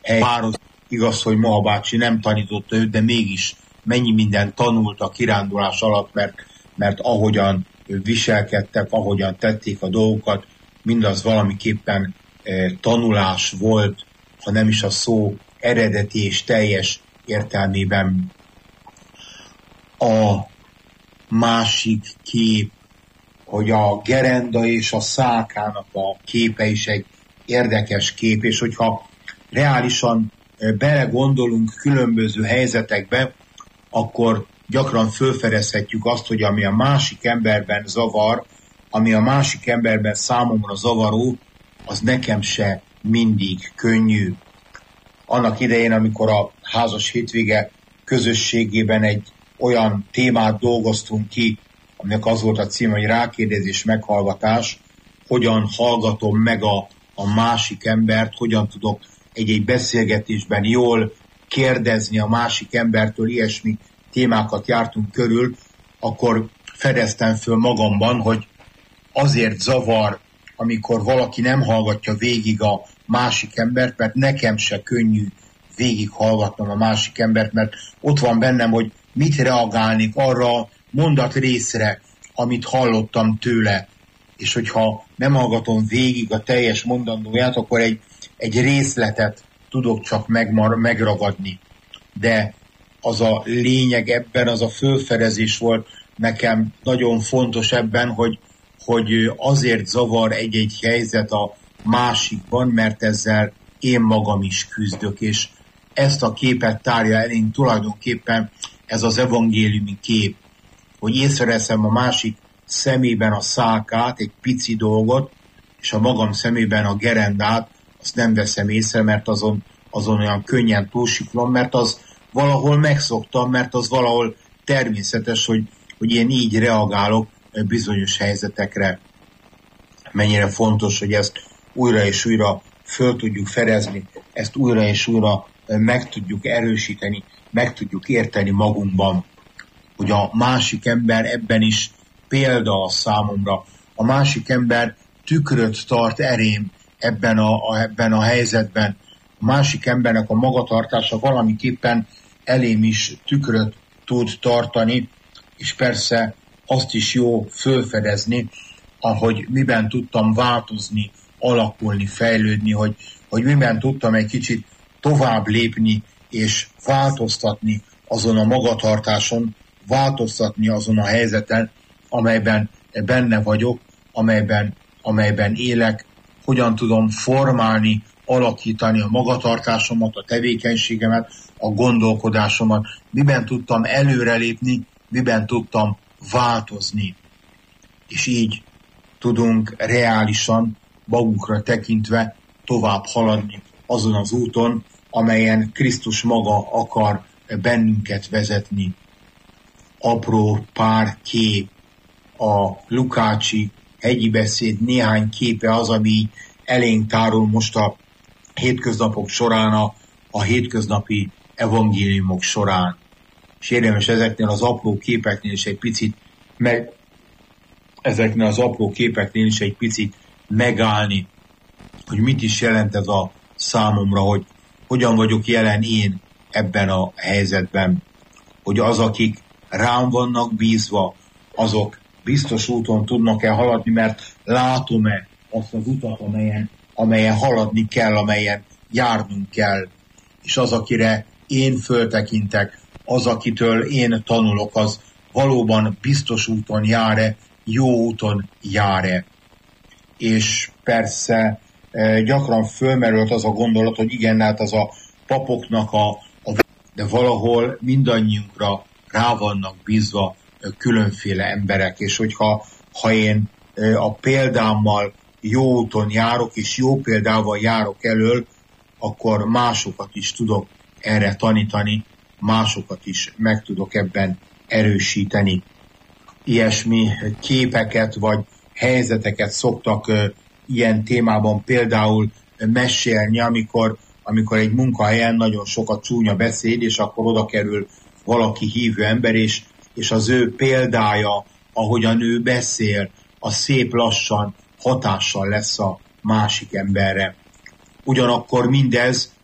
város. Igaz, hogy Moha bácsi nem tanította őt, de mégis mennyi mindent tanult a kirándulás alatt, mert ahogyan viselkedtek, ahogyan tették a dolgokat, mindaz valamiképpen tanulás volt, ha nem is a szó eredeti és teljes értelmében. A másik kép, hogy a gerenda és a szálkának a képe is egy érdekes kép, és hogyha reálisan belegondolunk különböző helyzetekbe, akkor gyakran fölfedezhetjük azt, hogy ami a másik emberben zavar, ami a másik emberben számomra zavaró, az nekem se mindig könnyű. Annak idején, amikor a házas hétvége közösségében egy olyan témát dolgoztunk ki, aminek az volt a címe, hogy rákérdezés, meghallgatás, hogyan hallgatom meg a másik embert, hogyan tudok egy beszélgetésben jól kérdezni a másik embertől, ilyesmi témákat jártunk körül, akkor fedeztem föl magamban, hogy azért zavar, amikor valaki nem hallgatja végig a másik embert, mert nekem se könnyű végig hallgatnom a másik embert, mert ott van bennem, hogy mit reagálnék arra a mondat részre, amit hallottam tőle. És hogyha nem hallgatom végig a teljes mondandóját, akkor egy részletet tudok csak megragadni. De az a lényeg ebben, az a fölfedezés volt nekem nagyon fontos ebben, hogy azért zavar egy helyzet a másikban, mert ezzel én magam is küzdök, és ezt a képet tárja elénk tulajdonképpen ez az evangéliumi kép, hogy észreveszem a másik szemében a szálkát, egy pici dolgot, és a magam szemében a gerendát, azt nem veszem észre, mert azon olyan könnyen túlsiklom, mert az valahol megszoktam, mert az valahol természetes, hogy én így reagálok bizonyos helyzetekre. Mennyire fontos, hogy ezt újra és újra föl tudjuk fedezni, ezt újra és újra meg tudjuk erősíteni, meg tudjuk érteni magunkban, hogy a másik ember ebben is példa a számomra. A másik ember tükröt tart erém ebben a helyzetben. A másik embernek a magatartása valamiképpen elém is tükröt tud tartani, és persze azt is jó fölfedezni, ahogy miben tudtam változni, alakulni, fejlődni, hogy miben tudtam egy kicsit tovább lépni, és változtatni azon a magatartáson, változtatni azon a helyzeten, amelyben benne vagyok, amelyben élek, hogyan tudom formálni, alakítani a magatartásomat, a tevékenységemet, a gondolkodásomat, miben tudtam előrelépni, miben tudtam változni. És így tudunk reálisan, magunkra tekintve tovább haladni azon az úton, amelyen Krisztus maga akar bennünket vezetni. Apró pár kép, a Lukácsi hegyi beszéd néhány képe az, ami elénk tárul most a hétköznapok során, a hétköznapi evangéliumok során. És érdemes ezeknél az apró képeknél is egy picit megállni, hogy mit is jelent ez a számomra, hogy hogyan vagyok jelen én ebben a helyzetben, hogy az, akik rám vannak bízva, azok biztos úton tudnak-e haladni, mert látom-e azt az utat, amelyen haladni kell, amelyen járnunk kell. És az, akire én föltekintek, az, akitől én tanulok, az valóban biztos úton jár-e, jó úton jár-e. És persze gyakran fölmerült az a gondolat, hogy igen, hát az a papoknak de valahol mindannyiunkra rá vannak bízva különféle emberek, és hogyha én a példámmal jó úton járok, és jó példával járok elől, akkor másokat is tudok erre tanítani, másokat is meg tudok ebben erősíteni. Ilyesmi képeket vagy helyzeteket szoktak ilyen témában például mesélni, amikor egy munkahelyen nagyon sok a csúnya beszéd, és akkor oda kerül valaki hívő ember, és az ő példája, ahogyan ő beszél, az szép lassan hatással lesz a másik emberre. Ugyanakkor mindez